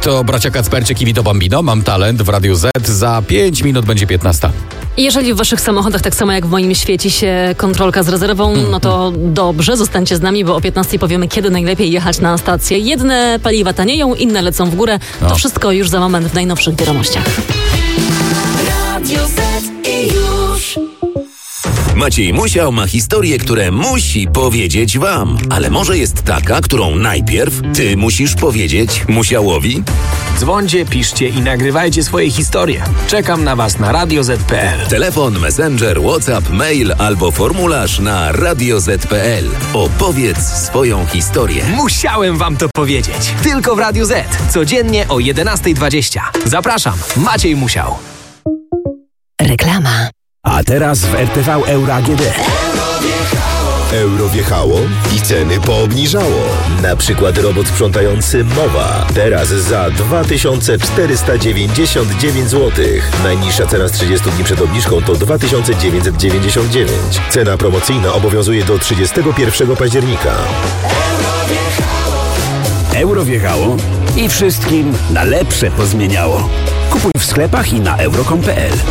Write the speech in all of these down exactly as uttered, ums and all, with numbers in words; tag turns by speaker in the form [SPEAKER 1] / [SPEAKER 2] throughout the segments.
[SPEAKER 1] To bracia Kacperczyk i Vito Bambino. Mam talent w Radiu Z. Za pięć minut będzie piętnasta.
[SPEAKER 2] Jeżeli w waszych samochodach, tak samo jak w moim, świeci się kontrolka z rezerwą, no to dobrze, zostańcie z nami, bo o piętnastej powiemy, kiedy najlepiej jechać na stację. Jedne paliwa tanieją, inne lecą w górę. To no. Wszystko już za moment w najnowszych wiadomościach. Radio Z i już.
[SPEAKER 3] Maciej Musiał ma historię, które musi powiedzieć wam. Ale może jest taka, którą najpierw ty musisz powiedzieć Musiałowi?
[SPEAKER 4] Dzwońcie, piszcie i nagrywajcie swoje historie. Czekam na was na radio zet kropka pe el.
[SPEAKER 3] Telefon, messenger, WhatsApp, mail albo formularz na radio zet kropka pe el. Opowiedz swoją historię.
[SPEAKER 4] Musiałem wam to powiedzieć. Tylko w Radiu Z. Codziennie o jedenasta dwadzieścia. Zapraszam. Maciej Musiał.
[SPEAKER 5] Reklama.
[SPEAKER 6] A teraz w R T V Euro A G D.
[SPEAKER 7] Euro wjechało i ceny poobniżało. Na przykład robot sprzątający Mowa. Teraz za dwa tysiące czterysta dziewięćdziesiąt dziewięć złotych. Najniższa cena z trzydziestu dni przed obniżką to dwa tysiące dziewięćset dziewięćdziesiąt dziewięć. Cena promocyjna obowiązuje do trzydziestego pierwszego października.
[SPEAKER 6] Euro wjechało i wszystkim na lepsze pozmieniało. Kupuj w sklepach i na euro kropka pe el.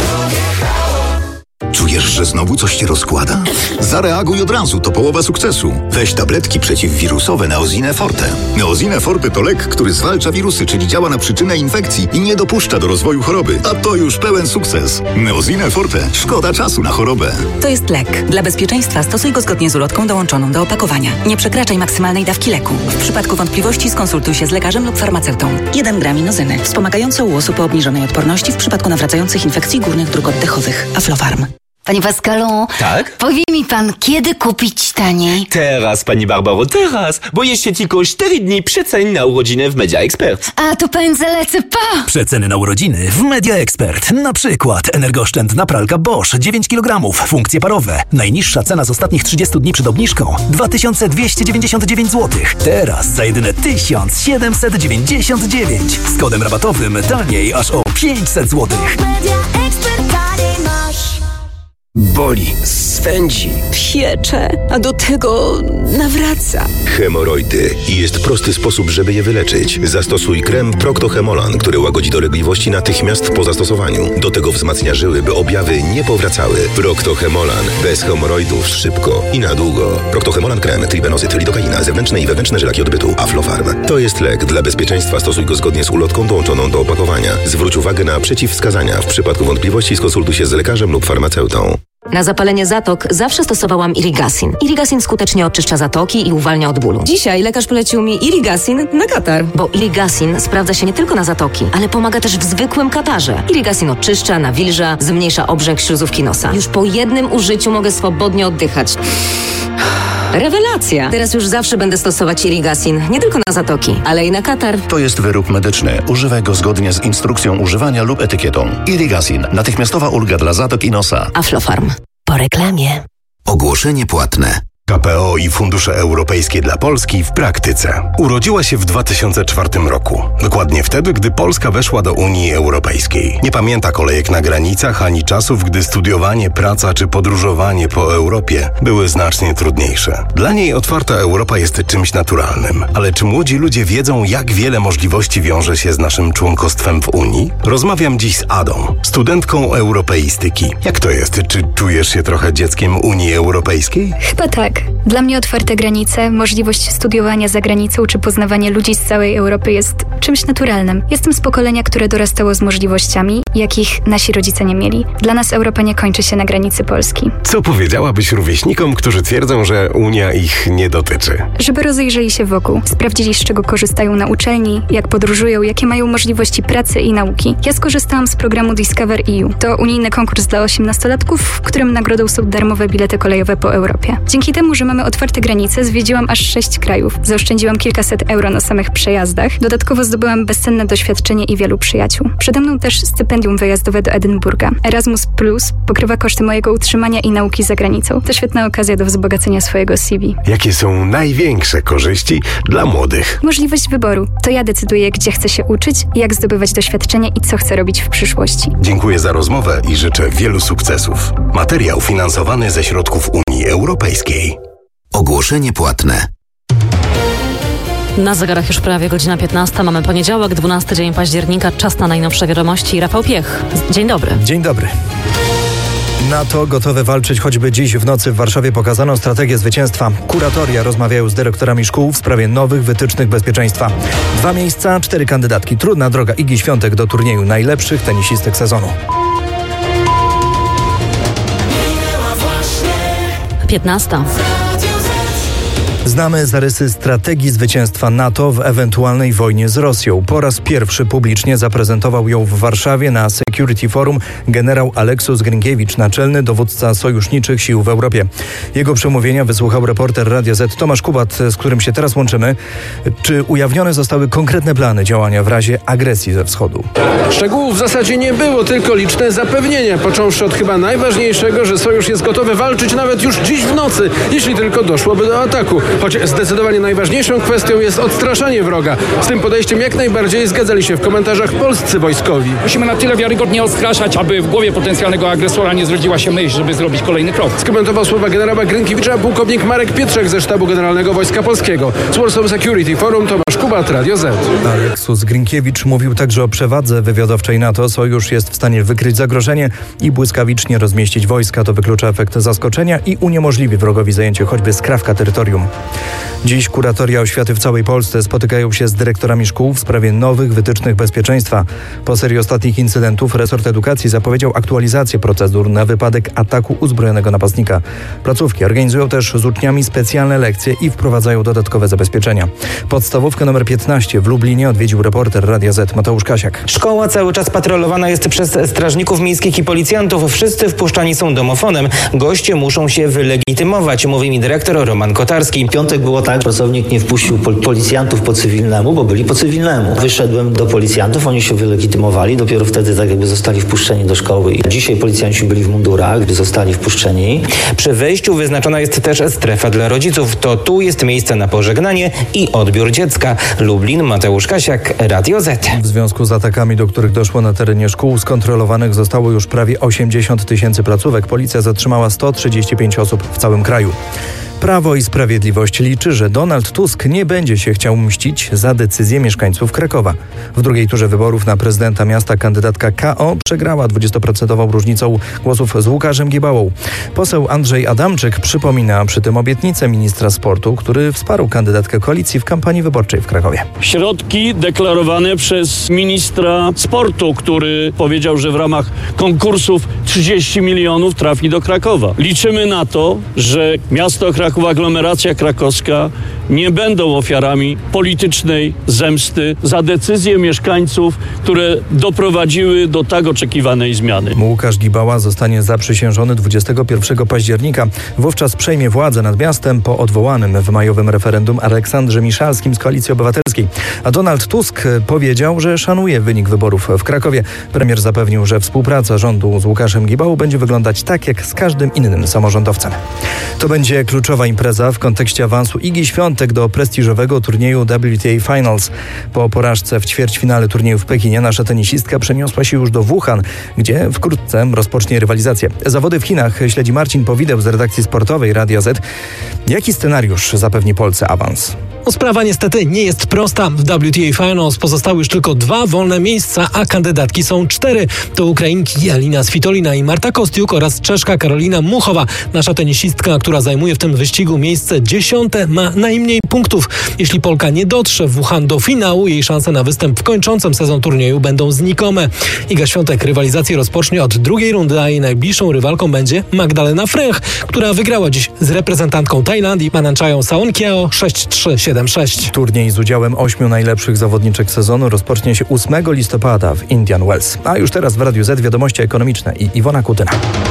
[SPEAKER 8] Czujesz, że znowu coś cię rozkłada? Zareaguj od razu, to połowa sukcesu. Weź tabletki przeciwwirusowe Neosine Forte. Neosine Forte to lek, który zwalcza wirusy, czyli działa na przyczynę infekcji i nie dopuszcza do rozwoju choroby. A to już pełen sukces. Neosine Forte. Szkoda czasu na chorobę.
[SPEAKER 5] To jest lek. Dla bezpieczeństwa stosuj go zgodnie z ulotką dołączoną do opakowania. Nie przekraczaj maksymalnej dawki leku. W przypadku wątpliwości skonsultuj się z lekarzem lub farmaceutą. jeden gram inozyny. Wspomagające u osób o obniżonej odporności w przypadku nawracających infekcji górnych dróg oddechowych. Aflofarm.
[SPEAKER 9] Panie Pascalu,
[SPEAKER 10] tak?
[SPEAKER 9] Powie mi pan, kiedy kupić taniej?
[SPEAKER 10] Teraz, pani Barbaro, teraz, bo jeszcze tylko cztery dni przecen na urodziny w Media Expert.
[SPEAKER 9] A to pan zalecę pa!
[SPEAKER 6] Przeceny na urodziny w Media Expert. Na przykład energooszczędna pralka Bosch dziewięć kilogramów, funkcje parowe. Najniższa cena z ostatnich trzydziestu dni przed obniżką dwa tysiące dwieście dziewięćdziesiąt dziewięć złotych. Teraz za jedyne tysiąc siedemset dziewięćdziesiąt dziewięć. Z kodem rabatowym taniej aż o pięćset złotych. Media Expert taniej masz.
[SPEAKER 4] Boli, swędzi, piecze, a do tego nawraca.
[SPEAKER 7] Hemoroidy. I jest prosty sposób, żeby je wyleczyć. Zastosuj krem Procto-Hemolan, który łagodzi dolegliwości natychmiast po zastosowaniu. Do tego wzmacnia żyły, by objawy nie powracały. Procto-Hemolan. Bez hemoroidów szybko i na długo. Procto-Hemolan krem, tribenozyt, lidokaina, zewnętrzne i wewnętrzne żylaki odbytu. Aflofarm. To jest lek. Dla bezpieczeństwa stosuj go zgodnie z ulotką dołączoną do opakowania. Zwróć uwagę na przeciwwskazania. W przypadku wątpliwości skonsultuj się z lekarzem lub farmaceutą.
[SPEAKER 11] Na zapalenie zatok zawsze stosowałam Irigasin. Irigasin skutecznie oczyszcza zatoki i uwalnia od bólu. Dzisiaj lekarz polecił mi Irigasin na katar. Bo Irigasin sprawdza się nie tylko na zatoki, ale pomaga też w zwykłym katarze. Irigasin oczyszcza, nawilża, zmniejsza obrzęk śluzówki nosa. Już po jednym użyciu mogę swobodnie oddychać. Rewelacja! Teraz już zawsze będę stosować Irigasin. Nie tylko na zatoki, ale i na katar.
[SPEAKER 12] To jest wyrób medyczny. Używaj go zgodnie z instrukcją używania lub etykietą. Irigasin. Natychmiastowa ulga dla zatok i nosa.
[SPEAKER 11] Aflofarm.
[SPEAKER 5] Po reklamie.
[SPEAKER 3] Ogłoszenie płatne.
[SPEAKER 13] K P O i Fundusze Europejskie dla Polski w praktyce. Urodziła się w dwa tysiące czwartym roku. Dokładnie wtedy, gdy Polska weszła do Unii Europejskiej. Nie pamięta kolejek na granicach, ani czasów, gdy studiowanie, praca czy podróżowanie po Europie były znacznie trudniejsze. Dla niej otwarta Europa jest czymś naturalnym. Ale czy młodzi ludzie wiedzą, jak wiele możliwości wiąże się z naszym członkostwem w Unii? Rozmawiam dziś z Adą, studentką europeistyki. Jak to jest? Czy czujesz się trochę dzieckiem Unii Europejskiej?
[SPEAKER 14] Chyba tak. Dla mnie otwarte granice, możliwość studiowania za granicą czy poznawanie ludzi z całej Europy jest czymś naturalnym. Jestem z pokolenia, które dorastało z możliwościami, jakich nasi rodzice nie mieli. Dla nas Europa nie kończy się na granicy Polski.
[SPEAKER 13] Co powiedziałabyś rówieśnikom, którzy twierdzą, że Unia ich nie dotyczy?
[SPEAKER 14] Żeby rozejrzeli się wokół, sprawdzili, z czego korzystają na uczelni, jak podróżują, jakie mają możliwości pracy i nauki. Ja skorzystałam z programu Discover E U. To unijny konkurs dla osiemnastolatków, w którym nagrodą są darmowe bilety kolejowe po Europie. Dzięki temu, że mamy otwarte granice, zwiedziłam aż sześć krajów. Zaoszczędziłam kilkaset euro na samych przejazdach. Dodatkowo zdobyłam bezcenne doświadczenie i wielu przyjaciół. Przede mną też stypendium wyjazdowe do Edynburga. Erasmus Plus pokrywa koszty mojego utrzymania i nauki za granicą. To świetna okazja do wzbogacenia swojego C V.
[SPEAKER 13] Jakie są największe korzyści dla młodych?
[SPEAKER 14] Możliwość wyboru. To ja decyduję, gdzie chcę się uczyć, jak zdobywać doświadczenie i co chcę robić w przyszłości.
[SPEAKER 13] Dziękuję za rozmowę i życzę wielu sukcesów. Materiał finansowany ze środków Unii Europejskiej.
[SPEAKER 3] Ogłoszenie płatne.
[SPEAKER 2] Na zegarach już prawie godzina piętnasta. Mamy poniedziałek, dwunasty dzień października. Czas na najnowsze wiadomości. Rafał Piech. Dzień dobry.
[SPEAKER 15] Dzień dobry. NATO gotowe walczyć choćby dziś w nocy. W Warszawie pokazano strategię zwycięstwa. Kuratoria rozmawiają z dyrektorami szkół w sprawie nowych wytycznych bezpieczeństwa. Dwa miejsca, cztery kandydatki. Trudna droga Igi Świątek do turnieju najlepszych tenisistek sezonu.
[SPEAKER 2] piętnasta.
[SPEAKER 15] Znamy zarysy strategii zwycięstwa NATO w ewentualnej wojnie z Rosją. Po raz pierwszy publicznie zaprezentował ją w Warszawie na Security Forum generał Aleksus Grinkiewicz, naczelny dowódca sojuszniczych sił w Europie. Jego przemówienia wysłuchał reporter Radia Z Tomasz Kubat, z którym się teraz łączymy. Czy ujawnione zostały konkretne plany działania w razie agresji ze wschodu?
[SPEAKER 16] Szczegółów w zasadzie nie było, tylko liczne zapewnienia, począwszy od chyba najważniejszego, że sojusz jest gotowy walczyć nawet już dziś w nocy, jeśli tylko doszłoby do ataku. Choć zdecydowanie najważniejszą kwestią jest odstraszanie wroga. Z tym podejściem jak najbardziej zgadzali się w komentarzach polscy wojskowi.
[SPEAKER 17] Musimy na tyle wiarygodnie odstraszać, aby w głowie potencjalnego agresora nie zrodziła się myśl, żeby zrobić kolejny krok.
[SPEAKER 16] Skomentował słowa generała Grynkiewicza pułkownik Marek Pietrzak ze Sztabu Generalnego Wojska Polskiego. Z Warsaw Security Forum Tomasz Kubat, Radio Z.
[SPEAKER 15] Aleksus Grinkiewicz mówił także o przewadze wywiadowczej NATO. Sojusz jest w stanie wykryć zagrożenie i błyskawicznie rozmieścić wojska. To wyklucza efekt zaskoczenia i uniemożliwi wrogowi zajęcie choćby skrawka terytorium. Dziś kuratoria oświaty w całej Polsce spotykają się z dyrektorami szkół w sprawie nowych wytycznych bezpieczeństwa. Po serii ostatnich incydentów resort edukacji zapowiedział aktualizację procedur na wypadek ataku uzbrojonego napastnika. Placówki organizują też z uczniami specjalne lekcje i wprowadzają dodatkowe zabezpieczenia. Podstawówkę numer piętnaście w Lublinie odwiedził reporter Radia Z Mateusz Kasiak.
[SPEAKER 18] Szkoła cały czas patrolowana jest przez strażników miejskich i policjantów. Wszyscy wpuszczani są domofonem. Goście muszą się wylegitymować, mówi mi dyrektor Roman Kotarski.
[SPEAKER 19] W piątek było tak, pracownik nie wpuścił pol- policjantów po cywilnemu, bo byli po cywilnemu. Wyszedłem do policjantów, oni się wylegitymowali, dopiero wtedy tak jakby zostali wpuszczeni do szkoły. I dzisiaj policjanci byli w mundurach, gdy zostali wpuszczeni.
[SPEAKER 18] Przy wejściu wyznaczona jest też strefa dla rodziców. To tu jest miejsce na pożegnanie i odbiór dziecka. Lublin, Mateusz Kasiak, Radio Z.
[SPEAKER 15] W związku z atakami, do których doszło na terenie szkół, skontrolowanych zostało już prawie osiemdziesiąt tysięcy placówek. Policja zatrzymała sto trzydzieści pięć osób w całym kraju. Prawo i Sprawiedliwość liczy, że Donald Tusk nie będzie się chciał mścić za decyzję mieszkańców Krakowa. W drugiej turze wyborów na prezydenta miasta kandydatka K O przegrała dwudziestoprocentową różnicą głosów z Łukaszem Gibałą. Poseł Andrzej Adamczyk przypomina przy tym obietnicę ministra sportu, który wsparł kandydatkę koalicji w kampanii wyborczej w Krakowie.
[SPEAKER 20] Środki deklarowane przez ministra sportu, który powiedział, że w ramach konkursów trzydzieści milionów trafi do Krakowa. Liczymy na to, że miasto Kraków Kraków, aglomeracja krakowska nie będą ofiarami politycznej zemsty za decyzje mieszkańców, które doprowadziły do tak oczekiwanej zmiany.
[SPEAKER 15] Łukasz Gibała zostanie zaprzysiężony dwudziestego pierwszego października. Wówczas przejmie władzę nad miastem po odwołanym w majowym referendum Aleksandrze Miszalskim z Koalicji Obywatelskiej. A Donald Tusk powiedział, że szanuje wynik wyborów w Krakowie. Premier zapewnił, że współpraca rządu z Łukaszem Gibałą będzie wyglądać tak jak z każdym innym samorządowcem. To będzie kluczowa impreza w kontekście awansu Igi Świątek do prestiżowego turnieju W T A Finals. Po porażce w ćwierćfinale turnieju w Pekinie nasza tenisistka przeniosła się już do Wuhan, gdzie wkrótce rozpocznie rywalizację. Zawody w Chinach śledzi Marcin Powideł z redakcji sportowej Radia Z. Jaki scenariusz zapewni Polsce awans?
[SPEAKER 21] Sprawa niestety nie jest prosta. W W T A Finals pozostały już tylko dwa wolne miejsca, a kandydatki są cztery. To Ukrainki Alina Svitolina i Marta Kostiuk oraz Czeszka Karolina Muchowa. Nasza tenisistka, która zajmuje w tym wyścigu miejsce dziesiąte, ma najmniej punktów. Jeśli Polka nie dotrze w Wuhan do finału, jej szanse na występ w kończącym sezon turnieju będą znikome. Iga Świątek rywalizację rozpocznie od drugiej rundy, a jej najbliższą rywalką będzie Magdalena Fręch, która wygrała dziś z reprezentantką Tajlandii Mananchają Saonkieo sześć trzy siedem sześć.
[SPEAKER 15] Turniej z udziałem ośmiu najlepszych zawodniczek sezonu rozpocznie się ósmego listopada w Indian Wells. A już teraz w Radiu Z wiadomości ekonomiczne i Iwona Kutyna.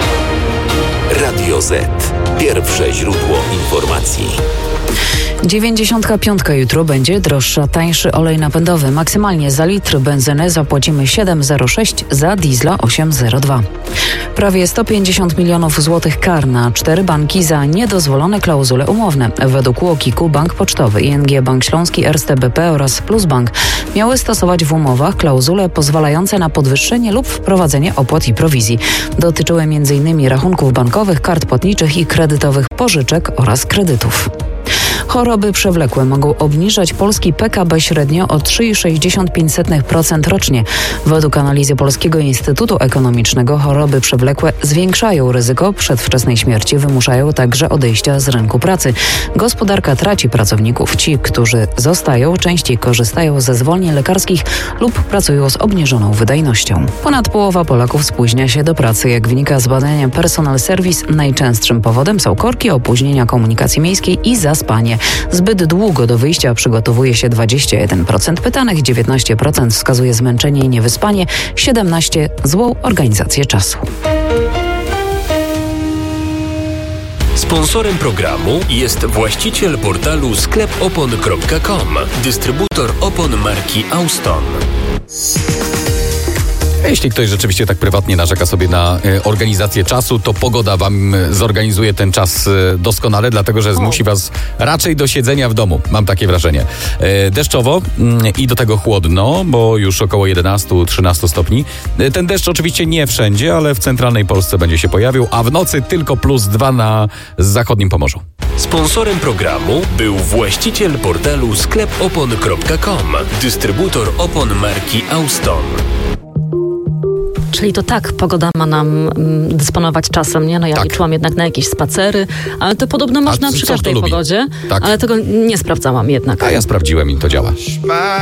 [SPEAKER 3] Radio Z. Pierwsze źródło informacji.
[SPEAKER 22] dziewięćdziesiątka piątka jutro będzie droższa, tańszy olej napędowy. Maksymalnie za litr benzyny zapłacimy siedem zero sześć, za diesla osiem zero dwa. Prawie sto pięćdziesiąt milionów złotych kar na cztery banki za niedozwolone klauzule umowne. Według UOKiK-u Bank Pocztowy, I N G Bank Śląski, Erste B P oraz Plusbank miały stosować w umowach klauzule pozwalające na podwyższenie lub wprowadzenie opłat i prowizji. Dotyczyły m in rachunków bankowych, kart płatniczych i kredytowych pożyczek oraz kredytów. Choroby przewlekłe mogą obniżać polski P K B średnio o trzy przecinek sześćdziesiąt pięć procent rocznie. Według analizy Polskiego Instytutu Ekonomicznego choroby przewlekłe zwiększają ryzyko przedwczesnej śmierci, wymuszają także odejścia z rynku pracy. Gospodarka traci pracowników. Ci, którzy zostają, częściej korzystają ze zwolnień lekarskich lub pracują z obniżoną wydajnością. Ponad połowa Polaków spóźnia się do pracy. Jak wynika z badania Personal Service, najczęstszym powodem są korki, opóźnienia komunikacji miejskiej i zaspanie. Zbyt długo do wyjścia przygotowuje się dwadzieścia jeden procent pytanych, dziewiętnaście procent wskazuje zmęczenie i niewyspanie, siedemnaście procent złą organizację czasu.
[SPEAKER 1] Sponsorem programu jest właściciel portalu sklep opon kropka com, dystrybutor opon marki Auston.
[SPEAKER 8] Jeśli ktoś rzeczywiście tak prywatnie narzeka sobie na e, organizację czasu, to pogoda wam zorganizuje ten czas e, doskonale, dlatego że zmusi was raczej do siedzenia w domu. Mam takie wrażenie. E, deszczowo mm, i do tego chłodno, bo już około jedenaście trzynaście stopni. E, ten deszcz oczywiście nie wszędzie, ale w centralnej Polsce będzie się pojawił, a w nocy tylko plus dwa na zachodnim Pomorzu.
[SPEAKER 1] Sponsorem programu był właściciel portalu sklep opon kropka com, dystrybutor opon marki Auston.
[SPEAKER 2] Czyli to tak pogoda ma nam mm, dysponować czasem, nie? No ja
[SPEAKER 8] tak.
[SPEAKER 2] liczyłam jednak na jakieś spacery, ale to podobno można
[SPEAKER 8] A
[SPEAKER 2] przy
[SPEAKER 8] co
[SPEAKER 2] każdej
[SPEAKER 8] lubi?
[SPEAKER 2] pogodzie,
[SPEAKER 8] Tak.
[SPEAKER 2] ale tego nie sprawdzałam jednak.
[SPEAKER 8] A ja sprawdziłem i to działa.